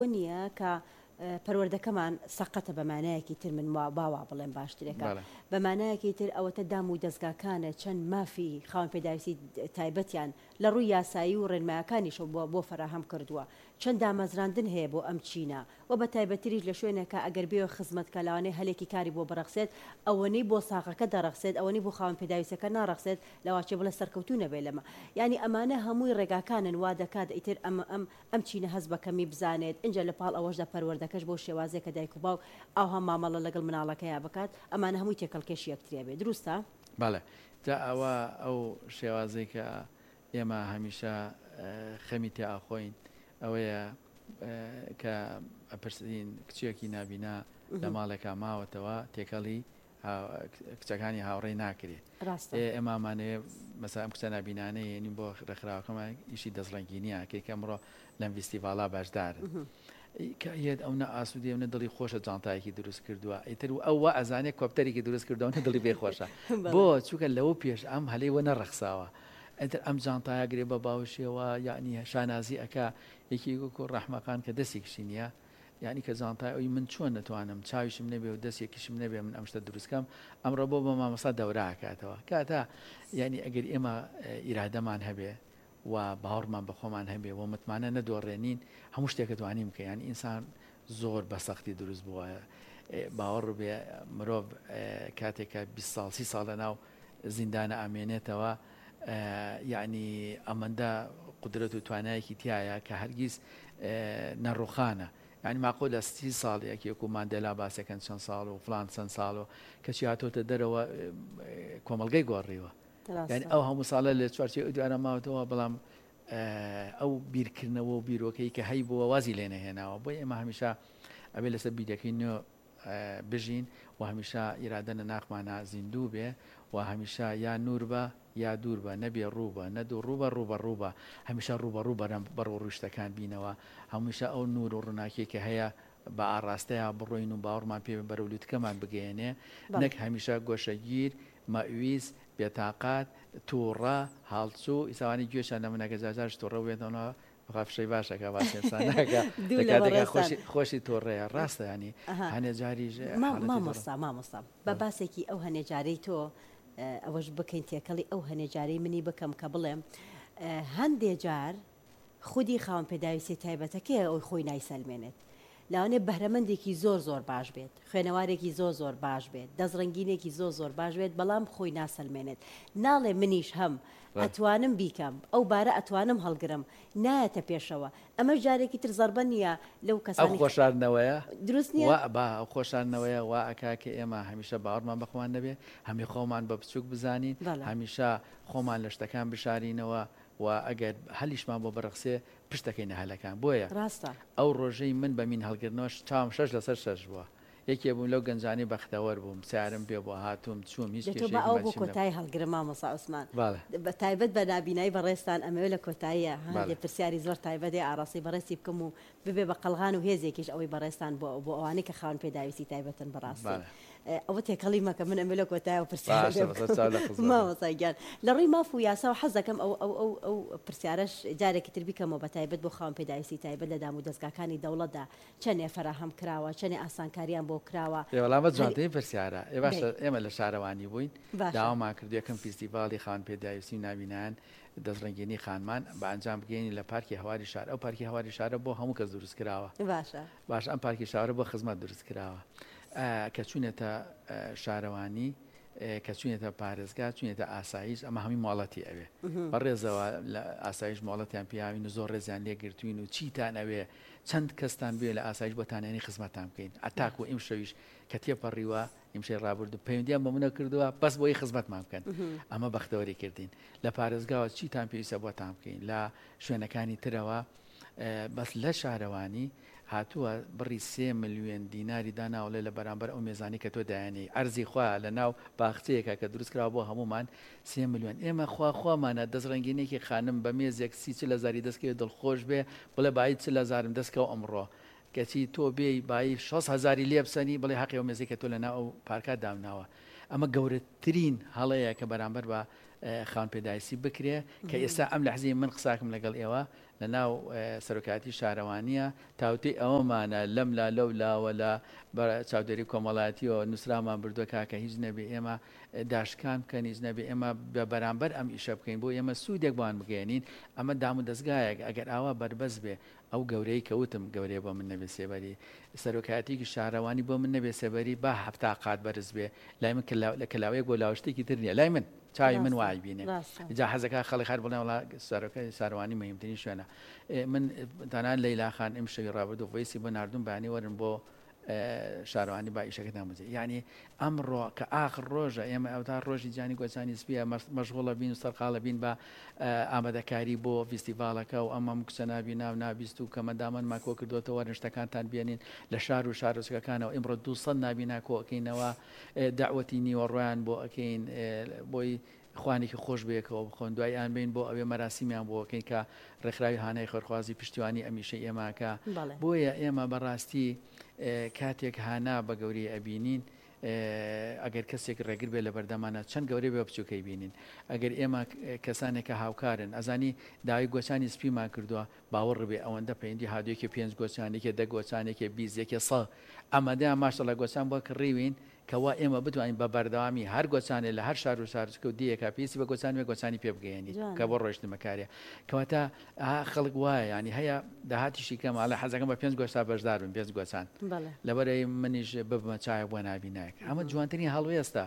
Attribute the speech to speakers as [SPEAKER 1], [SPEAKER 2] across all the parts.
[SPEAKER 1] نییە کە پەروەردەکەمان سەقەتە بەمانایەکی تر من باوا بڵێن باشترێکە بەمانایەکی تر ئەوەتە دام و دەستگاکانە چەند مافی خاوەن پێداویستی تایبەتیان لە ڕووی یاسایی و ڕێنمایەکانیشە بۆ فەراهەم کردووە چەند دامەزراندن هەیە بۆ ئەم چینە و بە تایبەتریش لە شوێنێکە ئەگەر بێ خزمەتکە لەوانەیە هەلێکی کاری بۆ بەرەخسێت ئەوەنەی بۆ ساقەکە دەرەخسێت ئەوەنەی بۆ خاوەن پێداویستەکە ناڕەخسێت لەواچێ بڵێ سەرکەوتو نەبێ لەمە یعنی ئەمانە هەمووی ڕێگاکانن وا دەکات ئیتر ئەم چینە هەست بەکەمی بزانێت اینجا لە پاڵ ئەوەشدا پەروەردەکەش بۆ شێوازێک کە دایک و باو ئەو هەم مامەڵە لەگەڵ مناڵەکەیە بکات ئەمانە هەمووی تێکەڵکێشی یەکتریا بێت دروستە؟
[SPEAKER 2] بەڵێ جا ئەوە ئەو شێوازەی کە ئێمە هەمیشە خەمی تێ ئاخۆین ئەوەیە کە ئەپرسین کچێکی نابینا لە ماڵێکا ماوەتەوە تێکەڵی کچەکانی هاوڕێی ناکرێت ئێمامانەیە مەسا ئەم کچە نابینانەیە ینی بۆ ڕێکخراوەکەمان ئیشی دەستڕەنگینیە کە ئەمڕۆ لەم فیستیڤاڵا باشدارن کەیت ئەو نە ئاسوودی ئەوە دڵی خۆشە جانتایەکی دروست کردووە ئیتر و ئەوە ئەزانێت کۆپتەرێکی دروست کردەوە دڵی بێ خۆشە بۆ چووکە لەوە پێش ئەم هەلەیەوە نەڕەخساوە ئەتر ئەم جانتایە گرێ بە باوشیەوە یعنی شانازی ئەکا یەکی گوکو ڕەحمەقان کە دەستێکشی نییە یعنی کە جانتای ئەوی من چۆن نتوانم چاویشم نەبێ و دەستێکیشم نەبێ من ئەم شتە دروستکەم ئەمڕۆ بۆ بە مامەسا دەوراکاتەوە کاتە یعنی ئەگەر ئێمە ئیرادەمان هەبێ و باوەڕمان بەخۆمان هەبێ و متمانە نەدۆڕێنین هەموو شتێکە توانیم کە یعنی ئینسان زۆر بە سەختی دروست بووە باوەڕ بێ مرۆڤ کاتێکە 20 ساڵ 30 ساڵ لە ناو زیندانە ئامێنێتەوە یعنی ئەمەندە قدرەت و توانایەکی تایە کە هەرگیز نەڕوخانە یعنی ماقۆ لە 30 ساڵێک و ماندێلا باسەکەن چەند ساڵ و فلان چەند ساڵ و کەچی هاتۆتە دەرەوە کۆمەلگەی گۆڕیوە یعنی ئەو هەموو ساڵە لە چوارچێ دوارە ماوەتەوە بەڵام ئەو بیرکردنەوە و بیرۆکەی کە هەی بووە وازی لێ نەهێناوە بۆ ئێمە هەمیشە ئەبێ لەسەر بیرەکەی نوێ بژین و هەمیشە ئیرادە لە ناخمانە زیندوو بێ و هەمیشە یا نور بە یا دوور بە نەبێ ڕووبە نەدوو ڕووبە هەمیشە ڕووبە بەڕۆ ڕوشتەکان بینەوە هەمیشە ئەو نور و ڕووناکی کە هەیە بە ئاڕاستەیە بڕۆین و باوەڕمان پێ بەرەولووتکەمان بگەێنێ نەک هەمیشە گۆشەگیر مەویست بێتاقات تووڕە هاڵچوو ئیساوانی گوێشان لە منەکە جاجارش تووڕە بێتەوە بەخافشەی باشەکە باشێسانەکە خۆشی تۆڕەیە ڕاستە ینی هەنێ جاریژ
[SPEAKER 1] مامۆستا بە باسێکی ئەو هەنێجارەی تۆ ئەوەش بکەین تێکەڵی ئەو هەنێجارەی منی بکەم کە بڵێم هەندێ جار خودی خاوەن پێداویستی تایبەتەکەی ئەوی خۆی نایسەلمێنێت لاوانێ بەهرەمەندێکی زۆر باش بێت خوێنەوارێکی زۆر باش بێت دەستڕەنگینێکی زۆر باش بێت بەڵام خۆی ناسەلمێنێت ناڵێ منیش هەم ئەتوانم بیکەم ئەو بارە ئەتوانم هەڵگرم نایەتە پێشەوە ئەمە جارێکی تر زەربە نییە لەو کەسانی
[SPEAKER 2] خۆشاردنەوەیە
[SPEAKER 1] دروست نییە
[SPEAKER 2] ئەو خۆشاردنەوەیە وا ئەکاکە ئێمە هەمیشە باوەڕمان بەخۆمان نەبێ هەمی خۆمان بە بچووک بزانین هەمیشە خۆمان لە شتەکان بشارینەوە و ئەگەر هەلیشمان بۆ بەرەخسێ پشتەکەی نەهەلەکان بۆیە
[SPEAKER 1] ڕاستە
[SPEAKER 2] ئەو ڕۆژەی من بە مین هەڵگرتنەوە چاوم 6 لەسەر 6 بووە یەکێ بووم لەو گەنجانی بەختەوەر بووم سیارم پێ بۆ هاتووم چووم هیچ
[SPEAKER 1] ئەو بۆ کۆتایی هەڵگرم مامۆستا عوسمان بە تایبەت بە نابینایی بەڕێستان ئەمەوێ لە کۆتاییە هەندێک پرسیاری زۆر تایبەتی ئاڕاستی بەڕێستی بکەم و ببێ بە قەڵغان و هێزێکیش ئەوەی بەڕێستان بۆ ئەوانەی کە خاوەن پێداویستی تایبەتن بەڕاستی ئەوە تێکەڵی مەکە من ئەمە لە کۆتایە و پرسیارمامۆستاگیان لە ڕووی ماف و یاسا و حەز دەکەم ئەو پرسیارەش جارێکی تر بیکەمەوە بە تایبەت بۆ خاوەن پێداویستی تایبەت لە دام و دەستگاکانی دەوڵەتدا چەندێ فەراهەم کراوە چەندێ ئاسانکاریان بۆ کراوە
[SPEAKER 2] وەڵامە جوانتەی پرسیارە ئێمە لە شارەوانی بووین داوامان کردو یەکەم فیستیڤاڵی خاوەن پێداویستی و نابینان دەستڕەنگینی خانمان بە ئەنجام بگەینی لە پارکی هەواری شار ئەو پارکی هەواری شارە بۆ هەموو کەس دروست کراوە باش ئەم پارکی شارە بۆ خزمەت دروست کراوە کە چوونێتە شارەوانی کە چوونێتە پارێزگا چوونێتە ئاسایش ئەمە هەمی ماڵەتی ئەوێ بەڕێزەوە لە ئاسایش ماڵەتیان پیاوین و زۆر ڕێزیان لێگرتوین و چیتان ئەوێ چەند کەستان بێ لە ئاسایش بۆتانێنی خزمەتان بکەین ئەتاک و ئیم شەویش کە تێپەڕیوە ئیمشەی ڕابرد و پەیوەندیان بە منە کردووە بەس بۆی خزمەتمان بکەن ئەمە بەختەوەری کردین لە پارێزگاوە چیتان پێویستە بۆتان بکەین لە شوێنەکانی ترەوە بەس لە شارەوانی هاتووە بڕی 3 ملیۆن دیناری داناوڵێ لە بەرامبەر ئەو میێزانی کە تۆ دایانی ئەرزی خوا لە ناو باخچەیەکە کە دروستکراوە بۆ هەمومان 3 ملیۆن ئێمە خواخوامانە دەستڕەنگینێکی خانم بە مێزێک 30,000 دەستکەوێت دڵخۆش بێ بڵێ باید 40,000 دەستکەوە ئەمڕۆ کەچی تۆ بێی بای 6,000 لێ بسەنی بڵێ حەقی ئەو مێزێکە تۆ لە ناو ئەو پارکات دامناوە ئەمە گەورەترین هەڵەیە کە بەرامبەر بە خاوەن پێداویستی بکرێ کە ئێستا ئەم لەحزەی من قساکم لەگەڵ ئێوە لە ناو سەرۆکایەتی شارەوانیە تاوتەی ئەوەمانە لەملا لەولاوە لە چاودێری کۆمەڵایەتیەوە نووسرامان بردووە کاکە هیچ نەبێ ئێمە داشکان بکەن هیچ نەبێ ئێمە بە بەرامبەر ئەم ئیشە بکەین بۆ ئێمە سوودێک بۆیان بگەێنین ئەمە دام و دەستگایەک ئەگەر ئاوا بەربەست بێ ئەو گەورەی کەوتم گەورەی بۆ من نەبێ سێبەری سەرۆکایەتێکی شارەوانی بۆ من نەبێ سێبەری با هەفتا قات بەرز بێ لای من لە کەلاوەیەک بۆ لاوشتێکی تر نییە لای من چاوی من وای بینێ جا حەزەکە خەڵی خەر بڵێ وڵا سەرۆکای شارەوانی مهمترین شوێنە من تەنان لەیلا خان ئەم شەوی ڕابردوو ڤۆیسی بۆ ناردوم بانی وەرن بۆ شارەوانی با ئیشەکەتان بجێ یعنی ئەمڕۆ کە ئاخر ڕۆژە ئێمە ئەوتا ڕۆژی جانی گۆچانی سپیە مەشغوڵە بین و سەرقاڵە بین بە ئامادەکاری بۆ فیستیڤالەکە و ئەمە کچە نابی ناو نابیست و کەمەدامەن ماکۆ کردوتەوە وەرنشتەکانتان بێنین لە شار و شارۆچکەکانەوە ئیمڕۆ 200 نابینا کۆکەینەوە داوەتی نیوەڕۆیان بۆ ئەکەین بۆی خوانێکی خۆش بێکەوە بخۆن دوای ئان بین بۆ ئەوێ مەراسیمیان بۆ ئەەکەین کە ڕێکخراوی هانای خۆرخوازی پشتیوانی ئەمیشە ئێماکە بۆیە ئێمە بەڕاستی کاتێک هانا بە گەوری ئەبینین ئەگەر کەسێک ڕێگر بێ لە بەردەمانە چەند گەورەی بێ بچووکەی بینین ئەگەر ئێمە کەسانێکە هاوکارن ئەزانی داوای گۆچانی سپیمان کردووە باوەڕ بێ ئەوەندە پەیوەندی هادوویەکی 5 گۆچانێکی 10 گۆچانێکی 20 100 ئەمەدەیان ماشەڵە گۆچان بۆ کڕیوین کەوا ئێمە بتوانین بە بەردەوامی هەر گۆچانێ لە هەر شار و شارچکە و دیەکە پێویستی بە گۆچانی گۆچانی پێ بگەێنیت کە بۆ ڕۆیشتنمەکاریە کەواتە خەڵک وایە ینی هەیە داهاتیشی کەمە لە حەزەکەم بە 5 گۆشتا بەشدار بن 5 گۆچان لەبەرەی منیش ببمە چایە بۆ نابینایك ئەمە جوانترین هەڵوێ ئێستا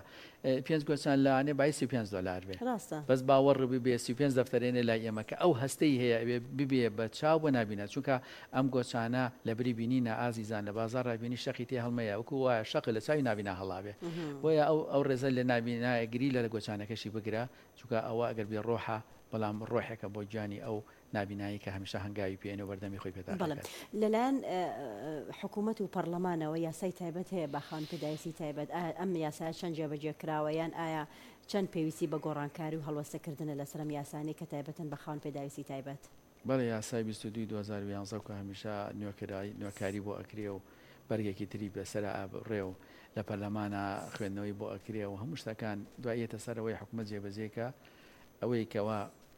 [SPEAKER 2] 5 گۆچان لەوانێ بای 35 دلار بێ بەس باوەڕ بێ 35 دەفتەرێنێ لای ئێمە کە ئەو هەستەی هەیە ببێ بە چاو بۆ نابینات چونکە ئەم گۆچانە لە بری بینینە ئازیزان لە بازار ڕابینی شەقی تێ هەڵمەیە وەکو وایە شەق لە چاوی نابینا هەڵابێ بۆیە ئەو ڕێزە لە نابینایەگری لە گۆچانەکەشی بگرە چونکە ئەوە ئەگەر بێ ڕۆحە بەڵام ڕۆحێکە بۆ گیانی ئەو نابینایی کە هەمیشە هەنگاوی پێێنە و بەردەمی خۆی پێدا
[SPEAKER 1] لەلایەن حکوومەت و پەرلەمانەوە یاسای تایبەت هەیە بە خانپێداویستی تایبەت ئەم یاسای چەند جێبەجێ کراوە یان ئایا چەند پێویستی بە گۆڕانکاری و هەڵوەستەکردنە لەسەر یاسانی کە تایبەتن بە خانپێداویستی تایبەت
[SPEAKER 2] بەڵێ یاسای 22 2011 کە هەمیشە نوێکاری بۆ ئەکرێ و بەرگێکی تری بەسەر ڕێ و لە پەرلەمانە خوێندنەوەی بۆ ئەکرێ و هەموو شتەکان دوایەتە سەرەوەی حکوومەت جێبەجێکە ئەوەی کەوا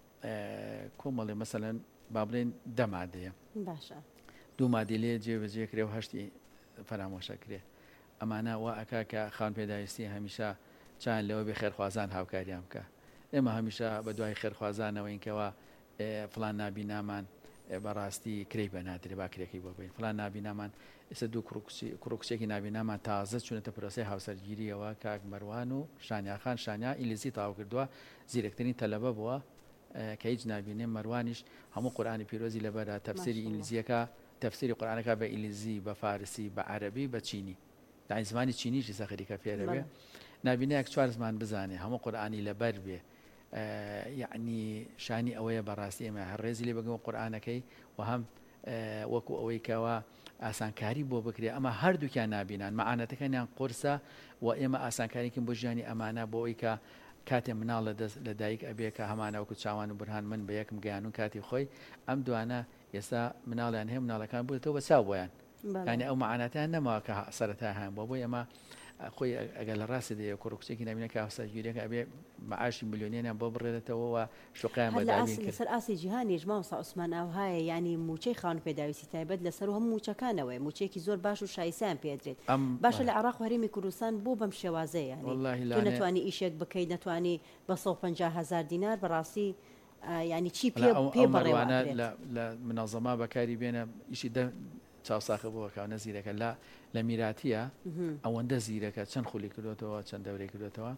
[SPEAKER 2] کۆمەڵێ مەسەلەن با بڵێن دەمادەیە
[SPEAKER 1] باشە
[SPEAKER 2] دوو مادی لێ جێبەجێکرێ و هەشتی فەرامۆشەکرێ ئەمانە وا ئەکا کە خانپێداویستی هەمیشە چیان لەوە بێ خێرخوازان هاوکاریان بکە ئێمە هەمیشە بە دوای خێرخوازانەوەینکەوە فڵان نابینامان بەڕاستی کری بە نادرێ باکرێکی بۆ بین فڵان نابینامان ئێستا دوو کوڕکچێکی نابینامان تازە چونەتە پرۆسی هاوسەرگیریەوە کاک مەروان و شانیاخان شانیا ئیلیزی تاو کردووە زیرەکترین تەلەبە بووە کە هیچ نابینێ مەروانیش هەموو قورئانی پیرۆزی لەبەرە تەفسیری ئینگلیزیەکە تەفسیری قورئانەکە بە ئینگلیزی بە فارسی بە عەرەبی بە چینی داین زمانی چینیشی سەخریکە فێرەبێ نابینەیەک 4 زمان بزانێ هەموو قورئانی لەبەر بێ یعنی شانی ئەوەیە بەڕاستی ئێمە هەر ڕێزی لێ بگەم قورئانەکەی و هەم وەکو ئەوەی کەوا ئاسانکاری بۆ بکرێ ئەمە هەردووکیان نابینان مەعانەتەکانیان قورسە و ئێمە ئاسانکاریکن بۆ ژیانی ئەمانە بۆ ئەوەی کە کاتێ مناڵ لە دایک ئەبێ کە هەمانە وەکو چاوان و برهان من بە یەکم گەیانون کاتی خۆی ئەم دوانە ئێستا مناڵیان هەیە مناڵەکان بووێتەوە بە چاو بۆیان یعنی ئەو مەعانەتیان نەماوە کە سەرەتا هەیان بۆ ئێمە خۆی ئەگەر لە ڕاستی دەیە کوڕکچێکی نابینە کە هاوسەرگیریەکە ئەبێ معاشی ملیۆنیان بۆ بڕێتەوە و شوقیان بەداوین کرد
[SPEAKER 1] لەسەر ئاسی جیهانیش مامۆستا عوسمان ئاوهایە ینی موچەی خانپێداویستی تایبەت لەسەر هەموو موچەکانەوەی موچێکی زۆر باش و شایستیان پێدرێت باشە لە عێراق و هەرێمی کوردستان بۆ بەم شێوازەیە ینی تۆ نەتوانی ئیشێک بکەیت نەتوانی بە 150,000 دینار بەڕاستی ینی چی پێ بڕێوانە
[SPEAKER 2] لە منەظەما بەکاری بێنە ئیشی چاوساخە بۆەکە نەزیرەکە لە میراتیە ئەوەندە زیرەکە چەند خولی کردوێتەوە چەند دەورەی کردوێتەوە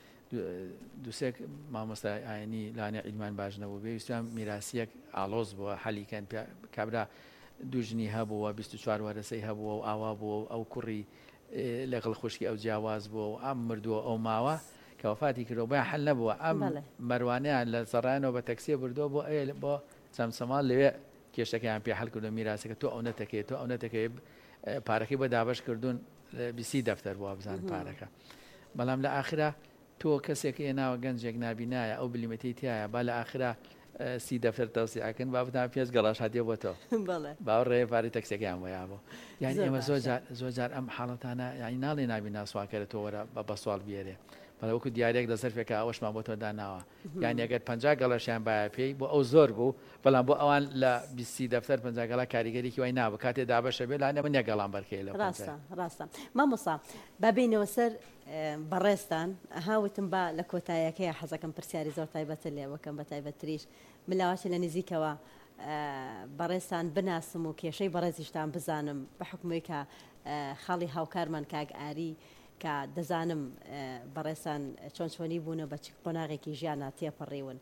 [SPEAKER 2] دووسێک مامۆستا ئاینی لانێ عیلمان باش نەبوو بێ ویستیان میراسیەک ئالۆز بووە حەلیکەن کابرا دوو ژنی هەبووە 24 وەرەسەی هەبووە و ئاوا بووە ئەو کوڕی لەگەڵ خوشکی ئەو جیاواز بووە و ئەم مردووە ئەو ماوە کە وەفاتی کردەوە بۆیان حەل نەبووە ئەم مەروانیان لە سەڕانەوە بە تەکسیە بردووە بۆ بۆ چەمسەماڵ لەوێ کێشەکەیان پێ هەڵ کردو میراسەکە تۆ ئەو نەتەکەی تۆ ئەو نەتەکەی پارەکەی بە دابش کردوون 20 دەفتەر بووە بزان پارەکە بەڵام لە ئاخرا تۆ کەسێک هێناوە گەنجێک نابینایە ئەو بلیمەتی تایە با لە ئاخرا 30 دەفتەر تەوسیعکن با بتان پێش گەڵاش هاتێ بۆ تۆ باوەڕێ پارەی تەکسیەکەیان وەیا بوو یعنی ئێمە زۆر جار ئەم حاڵەتانە یعنی ناڵێ نابینا سواکەرە تۆ وەرە بە سوال بێرێ بەڵکو دیارێک لەسەر فێکە ئەوەشمان بۆ تۆ داناوە یان ئەگەر 50 گەڵەشیان باە پێی بۆ ئەو زۆر بوو بەڵام بۆ ئەوان لە 20 دەفتەر 50 گەڵا کاریگەریکی وای نابوو کاتێ دابەشە بێ لاانە من یەگەڵام بەرکەی لە
[SPEAKER 1] ڕاستە مامۆستا بابینەوە سەر بەڕێستان هاوتم با لە کۆتاییەکەی حەزەکەم پرسیاری زۆر تایبەتە لێوەکەم بە تایبەتریش ملاواشە لە نزیکەوە بەڕێستان بناسم و کێشەی بەڕێزیشتان بزانم بە حکومی کە خاڵی هاوکارمان کاک ئاری کە دەزانم بەڕێستان چۆن چۆنی بوونە بە قۆناغێکی ژیانە تێپەڕێون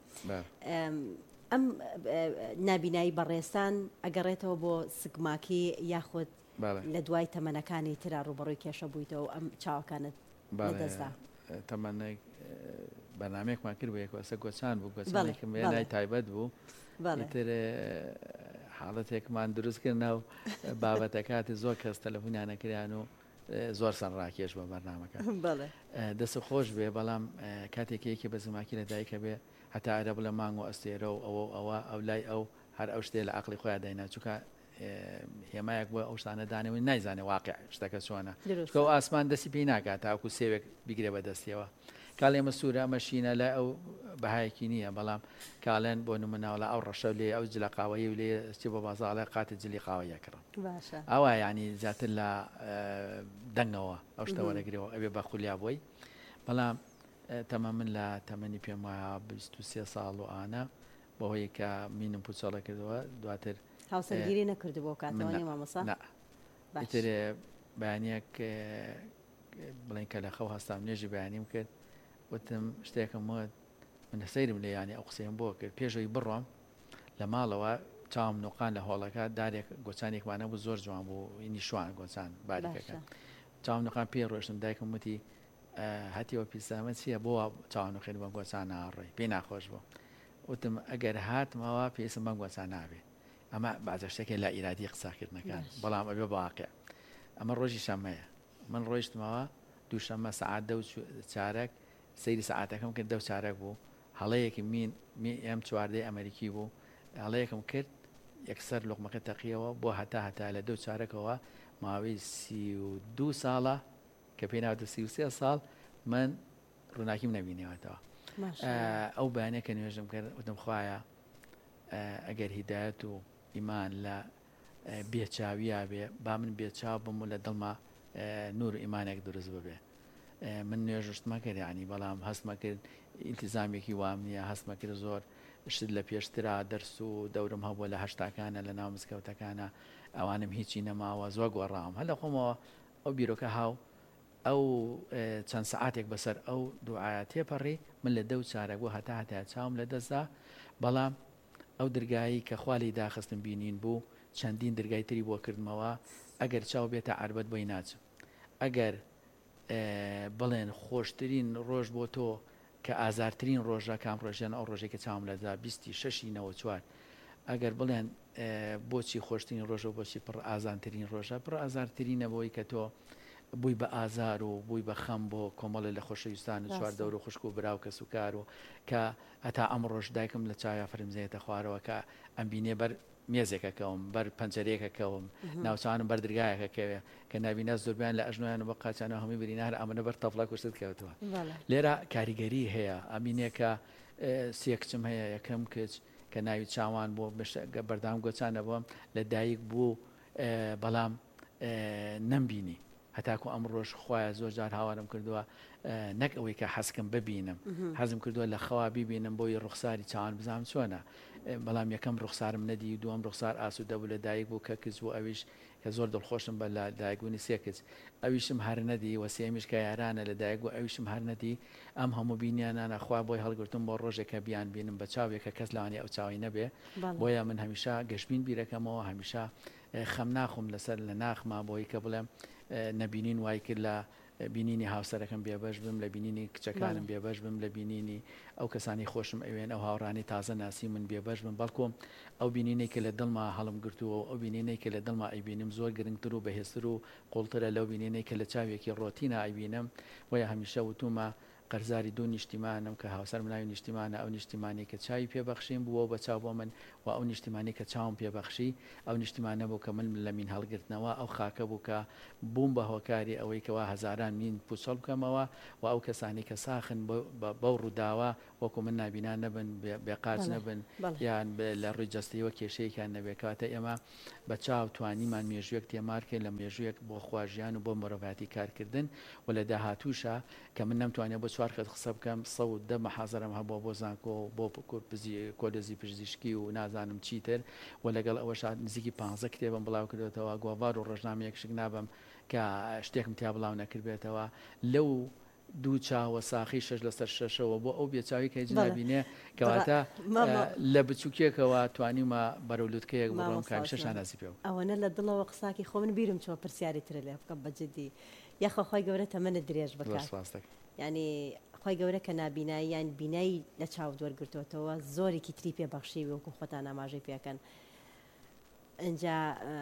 [SPEAKER 1] ئەم نابینایی بەڕێستان ئەگەڕێتەوە بۆ سگماکی یاخود لە دوای تەمەنەکانی ترا ڕوبەڕووی کێشە بوویتەوە ئەم چاوەکانت لەدەستدا
[SPEAKER 2] تەمەنێک بەنامێکمان کرد بۆ یەکوەسە گۆچان بوو گۆچانێکم وێنای تایبەت بوو تر حاڵەتێکمان دروستکردنە و بابەتەکاتی زۆر کەس تەلەفۆنیانەکریان و زۆر سەرڕاکێش بە بەرنامەکە دەست خۆش بێ بەڵام کاتێکەیەکی بە زماکی لە دایکە بێ هەتا ئەرە بڵە مانگ و ئەستێرە و ئەو لای ئەو هەر ئەو شتێ لە عقلی خۆیان داینا چونکە هێمایەک بۆ ئەو شتانە دانەوەی نایزانێ واقع شتەکە چۆنە چکە ئەو ئاسمان دەستی پێی ناکات تاکو سێوێک بیگرێ بە دەستیەوە کاڵ ئێمە سوورە ئەمە شینە لە ئەو بەهایەکی نییە بەڵام کاڵێن بۆ نموناوە ئەو ڕەشە لێ ئەو جلە قاوەیە و لێ چی بۆ بازاڵە قاتی جلی قاوەیەکڕم ئەوە ینی زیاتر لە دەنگەوە ئەو شتە وەرەگرەوە ئەوێ بە خولیا بۆی بەڵام تەمە من لە تەمەنی پێم وایە 23 ساڵ و ئانە بەهۆی کە مینم پوچەڵە کردەوە دواتر
[SPEAKER 1] هاوسەرگیری نەکردبوو کاتەوەنی مامۆستا
[SPEAKER 2] تر بەیانیەک بڵێن کە لە خەو هەستام نوێژی بەیانیم کرد وتم شتێکم وت من سەیرم لێ ینی ئەو قسەیم بۆ کرد پێشەوەی بڕۆم لە ماڵەوە چاوم نوقان لە هۆڵەکە دارێک گۆچانێکمانە بوو زۆر جوان بوو ئینی شوان گۆچان باریکەکە چاوم نوقان پێ ڕۆشتم دایکم وتی هەتیەوە پیسامە چییە بۆ چاوان نوخێن بە گۆچان ناڕێ پێی ناخۆش بوو وتم ئەگەر هاتمەوە پێویستم بەم گۆچان نابێ ئەمە بازە شتێکی لە ئیرادی قساکردنەکان بەڵام ئەبێ بواقع ئەمە ڕۆژی شەمەیە من ڕۆیشتمەوە دووشەممە سعات 4 سەیری سعاتەکەم کرد 4 بوو هەڵەیەکی ئەم چواردەی ئەمریکی بوو هەڵەیەکم کرد یەکسەر لوقمەکە تەقیەوە بۆ هەتا لە 4ەوە ماوەی 32 ساڵە کە پێی ناوتە 33 ساڵ من ڕووناکیم نەبینێوەتەوە ئەو بەیانەیە کە نوێژم کرد وتم خوایە ئەگەر هیدایەت و ئیمان لە بێچاویە بێ با من بێچاو بم و لە دڵما نور و ئیمانێک دروست ببێ من نوێژشتمە کرد ینی بەڵام هەستمە کرد ئیلتیزامێکی وام نییە هەستمە کرد زۆر شت لە پێشترا دەرس و دەورم هەبووە لە هەشتاکانە لە ناو مزگەوتەکانە ئەوانم هیچی نەماوە زۆر گۆڕام هەر لە خۆمەوە ئەو بیرۆکە هاو ئەو چەند سعاتێک بەسەر ئەو دوعاە تێپەڕی من لە 4 بوو هەتا چاوم لە دەستدا بەڵام ئەو دەرگایی کە خوالی داخستم بینین بوو چەندین دەرگای تری بۆ کردمەوە ئەگەر چاو بێتە عربەت بۆی ناچم ئەگەر بڵێن خۆشترین ڕۆژ بۆ تۆ کە ئازارترین ڕۆژە کام ڕۆژێن ئەو ڕۆژێک کە چاوم لەدا 26 ئەگەر بڵێن بۆچی خۆشترین ڕۆژە بۆچی پڕ ئازانترین ڕۆژە پڕ ئازارترینە بۆی کە تۆ بووی بە ئازار و بووی بە خەم بۆ کۆمەڵە لە خۆشەویستان و چوار دەور و خوشک و براو کە سوکار و کە هەتا ئەم ڕۆژ دایکم لە چاویا فرمزێتە خوارەوە کە ئەم بینێ بەر مێزێکەکەوم بەر پەنجەرێکەکەوم ناوچانم بەردرگایەکەکەوێ کە نبینە زۆربیان لە ئەژنۆیان و بە قاچانە هەمووی برینار ئەمەە بەر تەفڵە کوشت کەوتووە لێرە کاریگەری هەیە ئەمینێکە سێکچم هەیە یەکەم کچ کە ناوی چاوان بۆ بەردام گۆچانە بۆم لە دایک بوو بەڵام نەمبینی هەتاکو ئەم ڕۆژ خۆیان زۆر جار هاوارم کردووە نەک ئەوەی کە حەزکم ببینم حەزم کردووە لە خەوا ببینم بۆی ڕوخساری چاوان بزانم چۆنە بەڵام یەکەم ڕوخسارم نەدی دووەم ڕوخسار ئاسوودە بوو لە دایک بوو کە کچ بوو ئەویش کە زۆر دڵخۆشم بە لە دایکبوونی سێ کچ ئەویشم هەر نەدی وەسێمیش کە یارانە لە دایک بوو ئەویشم هەر نەدی ئەم هەموو بینیانانە خوا بۆی هەڵگرتم بۆ ڕۆژێکە بیان بینم بە چاوێکە کەس لەوانی ئەو چاوی نەبێ بۆیە من هەمیشە گەشتبین بیرەکەمەوە هەمیشە خەم ناخۆم لەسەر لە ناخما بۆی کە بڵێم نەبینین وای کرد لە بینینی هاوسەرەکەم بێبەش بم لە بینینی کچەکانم بێبەش بم لە بینینی ئەو کەسانی خۆشم ئەوێن ئەو هاوڕانی تازە ناسی من بێبەش بم بەڵکۆم ئەو بینینەی کە لە دڵما هەڵم گرتووە ئەو بینینەی کە لە دڵما ئەیبینم زۆر گرنگتر و بەهێزتر و قوڵترە لەو بینینەی کە لە چاوێکی ڕۆتینە ئەیبینم وەیە هەمیشە وتومە قەرزاری دوو نیشتیمانم کە هاوسەر مناوی نیشتیمانە ئەو نیشتیمانی کە چاوی پێبەخشیم بووە بە چاو بۆ من و ئەو نیشتیمانی کە چاوم پێبەخشی ئەو نیشتیمانە بوو کە من لە مین هەڵگرتنەوە ئەو خاکە بوو کە بووم بە هۆکاری ئەوەی کەوا هەزاران مین پوچەڵ بکەمەوە و ئەو کەسانی کە ساخن بەو ڕووداوە وەکو من نابینا نەبن بێقاچ نەبن یان لە ڕووی جەستەیەوە کێشەیەکیان نەبێکاتە ئێمە بە چاو توانیمان مێژوویەک تێمارکە لە مێژوویەک بۆ خواژیان و بۆ مرۆڤاتی کارکردن و لە داهاتووشە کە من نەمتوانێت بۆ 4 قەت قسە بکەم 110 مەحازەرم هەبووە بۆ زانکۆ بۆ کۆلێزی پزیشکی و نازانم چیتر و لەگەڵ ئەوەش نزیکی 15 کتێبم بڵاو کردێتەوە گۆڤار و ڕۆژنامەیەک شک نابم کە شتێکم تیا بڵاو نەکردبێتەوە لەو دوو چاوە ساخی 6 لەسەر 6ەوە بۆ ئەو بێچاوی کە هیچ نابینێ کەواتە لە بچووکێکەوە توانیمە بەرەولوتکەیەک بڕۆم کامیشە شانازی پێ
[SPEAKER 1] ئەوەنە لە دڵەوە قساکی خۆ من بیرم چۆ پرسیاری ترە لێ بکەم بەجددی یاخۆ خۆی گەورە تەمەنە درێژ بکات ینی خۆی گەورە کە نابینایی یان بینایی لە چاو دووەرگرتوتەوە زۆرێکی تری پێبەخشی وەکو خۆتان ئاماژەی پێکەن ئەجا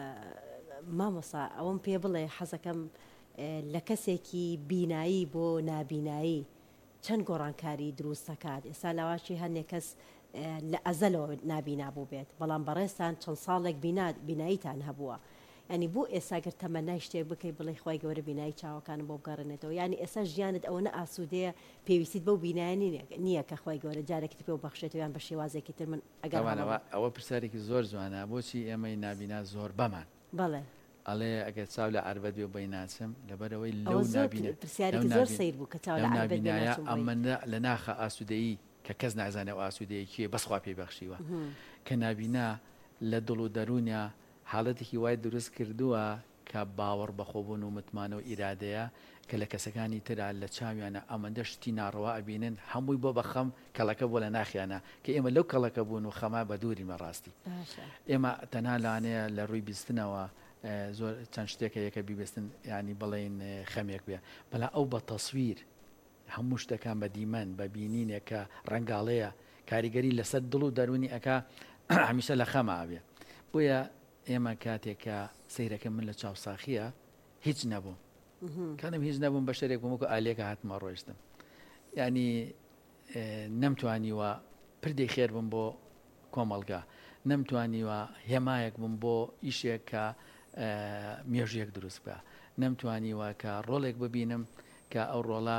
[SPEAKER 1] مامۆسا ئەوەم پێ بڵێ حەزەکەم لە کەسێکی بینایی بۆ نابینایی چەند گۆڕانکاری دروست دەکات ئێستا لەواشی هەندێک کەس لە ئەزەلەوە نابینا بوو بێت بەڵام بەڕێستان چەند ساڵێک بیناییتان هەبووە ینی بۆ ئێستاگەر تەمەنای شتێک بکەی بڵێ خی گەورە بینایی چاوەکانم بۆ بگەڕێنێتەوە ینی ئێستا ژیانت ئەوە نە ئاسوودەیە پێویستیت بەو بینایی نییە کە خی گەورە جارێکی پێ بەخشێتەوە یان بە شێوازێکی تر من
[SPEAKER 2] ئەگەر ئەوە پرسیارێکی زۆر جوانە بۆچی ئێمەی نابینا زۆر بەمان
[SPEAKER 1] بەڵێ
[SPEAKER 2] ئەڵێ ئەگەر چاو لە عربەت بێ بەی ناچم لەبەرەوەی لەو نابینە
[SPEAKER 1] پرسیارێکی زۆر سیر بوو کە چاو لە عربەت بێ
[SPEAKER 2] ئەمە لە ناخە ئاسوودەیی کە کەس نازانێت ئاسوودەیەکیە بەسخوا پێی بەخشیوە کە نابینا لە دڵ و دەرونیا حاڵەتێکی وای دروست کردووە کە باوەڕ بەخۆبوون و متمانە و ئیرادەیە کە لە کەسەکانی تررا لە چاویانە ئەمەندە شتی ناڕەوە ئەبینن هەمووی بۆ بەخەم کەڵەکە بۆ لە ناخیانە کە ئێمە لەو کەڵەکە بوون و خەما بە دووری مەڕاستی ئێمە تەنها لانەیە لە ڕووی بیستنەوە زۆر چەند شتێکە یەکە بیبستن ینی بڵێن خەمێک بێ بەلا ئەو بە تەسویر هەموو شتەکان بە دیمەن بە بینینێک کە ڕەنگاڵەیە کاریگەری لەسەر دڵ و دەرونی ئەکا هەمیشە لە خەما بێ بۆیە ئێمە کاتێکە سەیرەکە من لە چاوساخیە هیچ نەبووم کەنم هیچ نەبووم بە شەرێک بووم وەکو ئالێکە هاتمە ڕۆیشتم ینی نەمتوانیوە پردەی خێر بم بۆ کۆمەڵگا نەمتوانیوە هێمایەک بم بۆ ئیشێک کە مێژویەک دروست بکە نەمتوانیوە کە ڕۆڵێک ببینم کە ئەو ڕۆڵە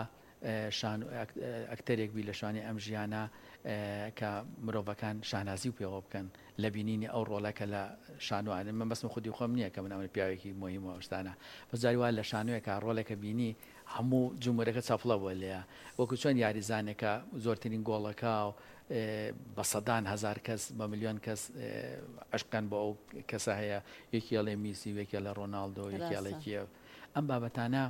[SPEAKER 2] ئەکتەرێک بی لە شوانی ئەم ژیانە کە مرۆڤەکان شانازی و پێوە بکەن لە بینینی ئەو ڕۆڵەکە لە شانوانە من بەسم خودی خۆم نییە کە من ئەمە پیاوێکی مهمە شتانە بەجاری وا لە شانوێکە ڕۆڵێکە بینی هەموو جمهورەکە چاپڵەوە لێە وەکو چۆن یاریزانێکە زۆرترین گۆڵەکە و بە سەدان هزار کەس بە ملیۆن کەس عشقان بۆ ئەو کەسە هەیە یەکێڵێ میسی وێکە لە ڕۆناڵدۆ یەکێڵێکیە ئەم بابەتانە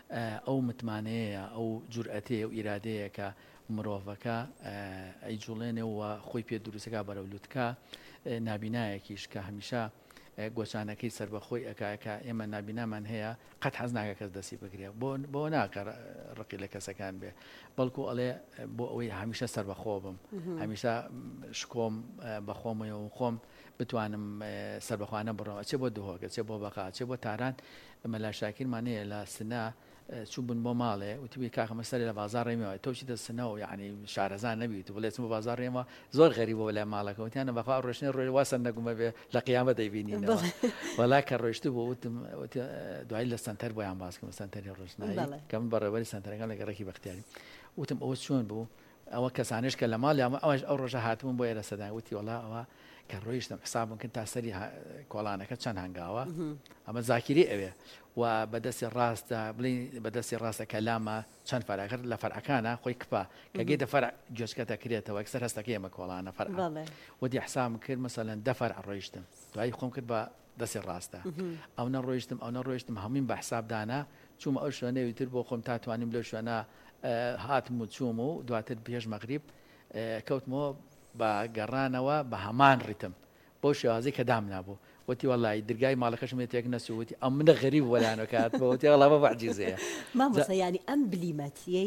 [SPEAKER 2] ئەو متمانەیە ئەو جورئەتەیە و ئیرادەیە کە مرۆڤەکە ئەی جوڵێنێەوە خۆی پێ دروستەکە بەرەولوتکە نابینایەکیش کە هەمیشە گۆچانەکەی سربەخۆی ئەکایکە ئێمە نابینامان هەیە قەت حەز ناکە کەس دەستی بگرێ بۆ ناکە ڕقی لە کەسەکان بێ بەڵکو ئەڵێ بۆ ئەوەی هەمیشە سربەخۆ بم هەمیشە شکۆم بەخۆمەوە خۆم بتوانم سربەخواانە بڕەوە چێ بۆ دهۆگە چێ بۆ بەقا چێ بۆ تاران مەلا شاکرمانەیە لە سنا چوو بن بۆ ماڵێ وتیبی کاخمە سەر لە بازارڕێمەوە تۆچی دەستنەوە یعنی شارەزان نەبییت و بڵێتم بە بازارڕێمە زۆر غەریبەوە لە ماڵەکەوتیانە بەخوا ڕۆشنی ڕۆی واسە نەگومە بێ لە قیامە دەیبینینەوە وەلا کە ڕۆشتی بۆ وتم دوای لە سنتەر بۆیان باسکەم سنتەری ڕۆژنایی کە من بەڕێوەری سنتەرەکان لە گەڕێکی بەختیاری وتم ئەوە چۆن بوو ئەوە کەسانش کە لە ماڵ ئەوەش ئەو ڕۆژە هاتبوون بۆ ئێرە سەدا وتی وڵا ئەوە کە ڕۆیشتم حسابم کرد تا سەری کۆڵانەکە چەند هەنگاوە ئەمە زاکیری ئەوێ و بەدەستی ڕاستە بڵین بەدەستی ڕاستە کەلامە چەند فەرەکرد لە فەرعەکانە خۆی کپا کە گەیتە فەرع جۆچکەتە کرێتەوە ئەکسەر هەستەکەی ئەمە کۆڵانە فەرع وەدی حسابم کرد مەسەلەن 10 فەرع ڕۆیشتم دوایی خۆم کرد بە دەستی ڕاستە ئەو نەڕۆیشتم هەمووین بە حسابدانە چوومە ئەو شوێنەویتر بۆ خۆم تا توانیم لەو شوێنە هاتم و چووم و دواتر پێش مەغریب کەوتمەوە بە گەڕانەوە بە هەمان ڕیتم بۆ شێوازی کە دام نابوو وتی وڵی دەرگای ماڵەکەشم تێک نەسووتی ئەم منە غەریب وەلانەکات بەوتی وڵا بە بەعجیزەیە
[SPEAKER 1] مامۆستا ینی ئەم بلیمەتیەی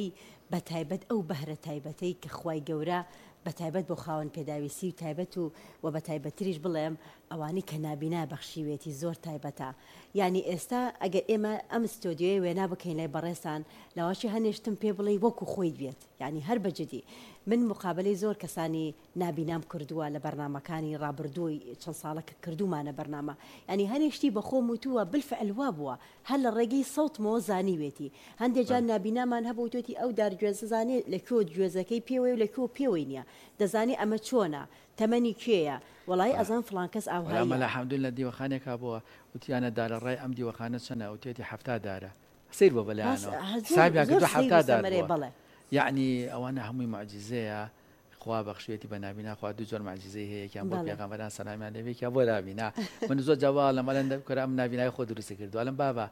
[SPEAKER 1] بە تایبەت ئەو بەهرە تایبەتەی کە خوای گەورە بە تایبەت بۆ خاوەن پێداویستی و تایبەت و بە تایبەتریش بڵێم ئەوانەی کە نابینا بەخشیوێتی زۆر تایبەتە. یعنی ئێستا ئەگەر ئێمە ئەم ستۆدیۆی وێنا بکەین لای بەڕێستان لەواشی هەنێشتم پێ بڵێ وەکو خۆی بێت، یعنی هەر بەجددی من مقابلەی زۆر کەسانی نابینام کردووە لە بەرنمەکانی ڕابردووی چەند ساڵەکە کردومانە بەرنامە، ینی هەنێشتی بە خۆم وتووە بالفعل وا بووە هەر لە ڕێگەی سەوتمەوە زانیوێتی. هەندێک جار نابینامان هەبوو توێتی ئەو دارگوێزە زانێ لەکوێ گوێزەکەی پێوەی و لەکوێ پێوەی نییە، دەزانی ئەمە چۆنە تەمەنی کێیە وڵی ئەزان فلان کەس ئاوهەیە.
[SPEAKER 2] ئەمە لە حەمدولە دیوەخانێکا بووە وتیانە دارە ڕای ئەم دیوەخانە چەنە و توێتی 70 دارە سیر بۆ بەلایەنەوە سابیا کردو 70 دار. یعنی ئەوانە هەمووی معجزەیە خوا بەخشوێتی بە نابینا خوا دوو جۆر معجزەی هەیە یەکیان بۆ پێغەمبەران سەلامیان لێبێ یەکیان بۆ نابینا. من زۆر جاوا لە مەلەندە کورا ئەم نابینای خۆ دروستی کردو ئەلم بابا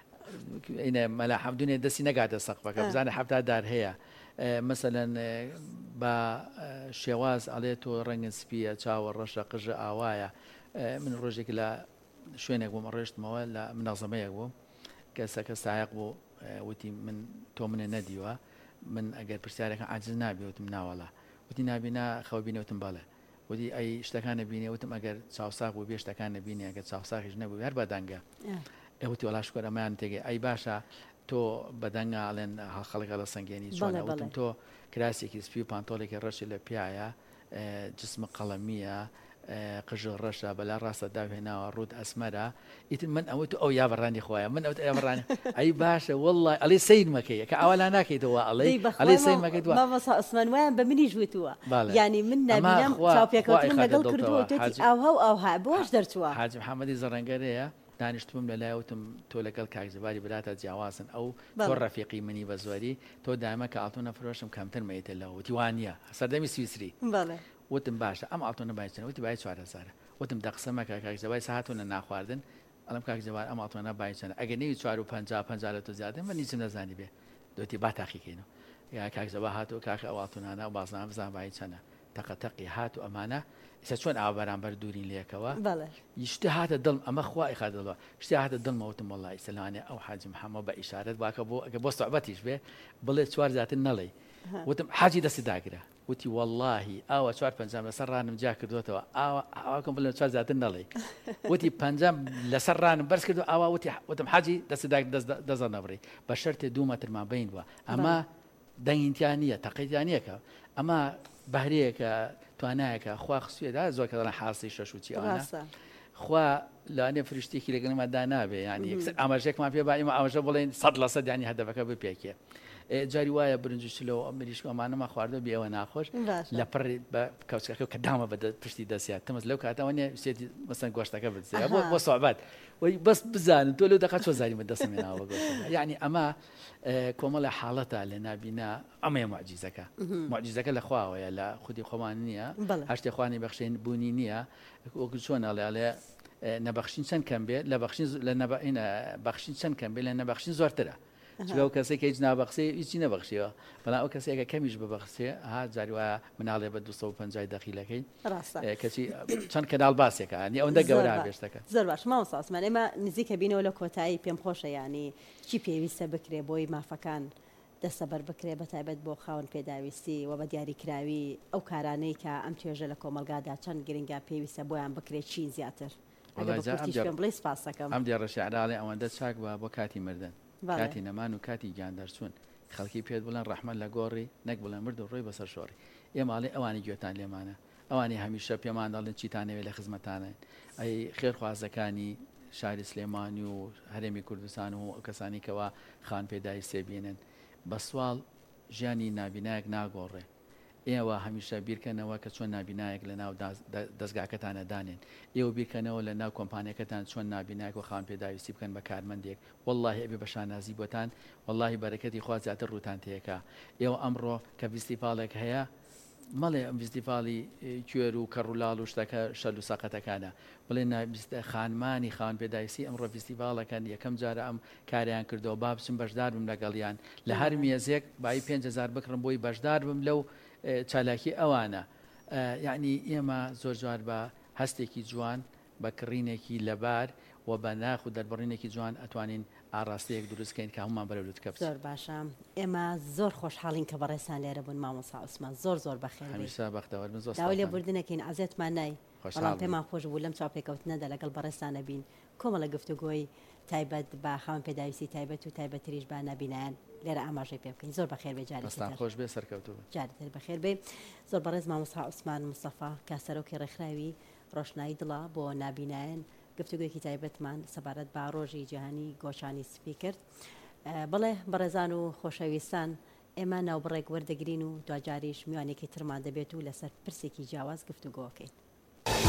[SPEAKER 2] ئینە مەلا حەمدونێ دەستی نەگاتە سەقفەکە بزانە 70 دار هەیە. مثلەن بە شێواز ئەڵێ تۆ ڕەنگن سپیە چاوە ڕەشە قژە ئاوایە. من ڕۆژێک لە شوێنێک بووم ڕێشتمەوە لە منەظەمەیەک بوو کەسەکە سایق بوو وتی من تۆ منە نەدیوە من ئەگەر پرسیارەکە عاجز نابی وتم ناوەڵە وتی نابینا خەو بینەوتم بەڵێ وتی ئەی شتەکان نەبینێ وتم ئەگەر چاوساق بوو بێ شتەکان نەبینێ ئەگەر چاوساقیش نەبوو هەر بەدەنگە ئەوتی وەڵا شکۆر ئەمایان تێگەی ئەی باشە تۆ بەدەنگە ئاڵێن خەڵکە لە سنگێنی چۆنە وتم تۆ کراسێکی سپی و پانتۆڵێکی ڕەشی لە پیایە جسمە قەڵەمیە قژە ڕەشە بەلا ڕاستە داهێناوە ڕوود ئەسمەرە ئیتر من ئەوە تو ئەو یا بەڕانی خۆیە من ئەو بەڕانی ئەی باشە وەڵڵای ئەڵێ سیر مەکەی کە ئەولا ناکەیتەوە ئەڵێ سیر مەکەیتوە
[SPEAKER 1] مامۆستا عوسمان وایان بە منیش وتووە ینی من نابینم چاوپێکەوتن لەگەڵ کردووە توێتی ئاوها و ئاوها بۆش دەرچووە.
[SPEAKER 2] حاجی محەممەدی زەڕەنگەرەیە دانیشتبووم لەلایەوتم تۆ لەگەڵ کاکزباری براتە جیاوازن ئەو تۆ ڕەفیقی منی بە زۆری تۆ دامە کە ئاڵتۆ نەفرۆشم کەمتر مەیتە لەوە وتی وانە سەردەمی سویسری وتم باشە ئەم ئاڵتۆنە باچنە وتی باای 4000 وتم دەقسەمەکە کاکزەبای ساهاتونە ناخواردن ئەڵم کاکزەوار ئەم ئاڵتۆنە باچنە ئەگە نەوی 450 لە تۆ زیاتر من هیچم نەزانی بێ دۆتی با تاقیکەینەوە یا کاکزەبا هاتووە کاکە ئەو ئاڵتۆنانە و بازنامە بزان بای چەنە تەقەتەقی هات و ئەمانە ئێستا چۆن ئاوا بەرامبەر دوورین لێکەوە شتە هاتە دڵم ئەمە خوا ئیخادەڵەوە شتی هاتە دڵمەوتم وەڵی سەلانێ ئەو حاجی محەممەد بە ئیشارەت واکە بۆ سوعبەتیش بێ بڵێ 4 زیاتر نەڵێ وتم حاجی دەستی داگرە وتی واللهی ئاوە 450 لەسەر ڕانم جا کردوێتەوە ئاواکەم بڵێ 4 زیاتر نەڵێ وتی 50 لەسەر ڕانم بەرز کردو ئاوا وتم حاجی دەستی دەزە نەبڕی بە شەرتێ 2 مەترمان بین بووە ئەمە دەنگینتیان نییە تەقییان نییەکە ئەمە بەهرەیەکە توانایەکە خوا خسوێدا زۆر کە حاسی شەشوتی ئەوانە خوا لەوانێ فریشتێکی لەگەڵمەدا نابێ ینی ئاماژێکمان پێ بایم ئاماژە بڵێن 100% ینی هەدەفەکە بپێکێ. جاری وایە برنجشلەوە ئەمریشکۆمانەمە خواردە بێەوە ناخۆش لە پڕ بە کەوچەکە کە دامە بە پشتی دەسیات تەمەز لەو کاتەوەنێ سێتی مەسەن گۆشتەکە بزێ بۆ سوعبەت وی بەس بزانن تۆ لەو دەقەت چۆ زاری من دەسمێناوە گۆشتەکە یعنی ئەمە کۆمەڵە حاڵەتە لە نابینا ئەمەیە معجیزەکە معجیزەکە لە خواوەیە لە خودی خۆمان نییە هەشتێ خوانی بەخشین بوونی نییە وەکو چۆنەڵێ نەبەخشین چەند کەم بێت لە بەخشین چەند کەم بێت لە نەبەخشین زۆرترە چگە کەسێک هیچ نابەخسێ هیچی نەبەخشیەوە بەڵام ئەو کەسێکە کەمیش ببەخسێ ها جاری وایە مناڵێ بە 250 دەخیلەکەی کەچی چەند کەناڵ باسێکە نی ئەوەندە گەورە بێشتەکە
[SPEAKER 1] زۆر باش مامۆستاسمان ئێمە نزیکە بینەوە لە کۆتایی پێم خۆشە ینی چی پێویستە بکرێ بۆی مافەکان دەستەبەر بکرێ بە تایبەت بۆ خاوەن پێداویستی و بە دیاریکراوی ئەو کارانەی کە ئەم توێژە لە کۆمەلگادا چەند گرنگا پێویستە بۆیان بکرێت چی زیاتر بڵێ سپاس دەکەم
[SPEAKER 2] ئەم دیێڕە شیعراڵێ ئەوەندە چاک بۆ کاتی مردن کاتی نەمان و کاتی گیان دەرچوون خەڵکی پێت بڵێن ڕەحمەت لە گۆڕی نەک بڵێن مرد و ڕۆی بەسەر شۆڕی ئێماڵێ ئەوانی گوێتان لێمانە ئەوانی هەمیشە پێمان دەڵێن چیتانەوێت لە خزمەتانە ئەی خێرخوازەکانی شاری سلێمانی و هەرێمی کوردستان و کەسانی کەوا خان پێدای سێبینن بە سوال ژیانی نابینایەک ناگۆڕێ ئێوە هەمیشە بیرکەنەوە کە چۆن نابینایەک لە ناو دەستگاکەتانە دانێن ئێوە بیرکەنەوە لە ناو کۆمپانیەکەتان چۆن نابینایەک و خان پێداویستی بکەن بە کارمەندێک واللهی ئەبێ بە شانازی بۆتان واللهی بەرەکەتی خوا زیاتر ڕووتان تێکا ئێوە ئەمڕۆ کە فیستیڤالێک هەیە مەڵێ ئەم فیستیڤالی کوێر و کەڕوولاڵ و شتەکە شەل و سەقەتەکانە بڵێن خانمانی خان پێداویستی ئەمڕۆ فیستیڤالەکەن یەکەم جارە ئەم کاریان کردەوە با بچم بەشدار بم لەگەڵیان لە هەر مێزێک بای 5000 بکڕم بۆی بەشدار بم لەو چالاکی ئەوانە یعنی ئێمە زۆر جوار بە هەستێکی جوان بە کڕینێکی لەبار و بە ناخ و دەربڕینێکی جوان ئەتوانین ئاڕاستەیەک دروستکەین کە هەمومان بەرەولت کەپس.
[SPEAKER 1] زۆر باشە ئێمە زۆر خۆشحاڵین کە بەڕێستان لێرە بوون مامۆستا عوسمان زۆر بەخێر
[SPEAKER 2] هەمیشە بەختەوەر بن. زۆر
[SPEAKER 1] داوای لێبوردنەکەین ئازێتمان نای بەڵام پێمان خۆش بوو لەم چاوپێکەوتنەدا لەگەڵ بەڕێستانە بین کۆمەڵە گفتوگۆی تایبەت بە خاوەن پێداویستی تایبەت و تایبەتریش بە نابینایان لێرە ئاماژەی پێ بکەین. زۆر بەخێر بێ
[SPEAKER 2] جارێکی خۆش بێ سەرکەوتوو
[SPEAKER 1] جارێتر بەخێر بێ. زۆر بەڕێز مامۆستا عوسمان مستەفا کە سەرۆکی ڕێکخراوی ڕۆشنایی دڵە بۆ نابینایان گفتوگویەکی تایبەتمان سەبارەت بە ڕۆژی جیهانی گۆچانی سپی کرد. بەڵێ بەڕێزان و خۆشەویستان ئێمە ناوبڕێک وەردەگرین و دوجاریش میوانێکی ترمان دەبێت و لەسەر پرسێکی جیاواز گفتوگۆکەین.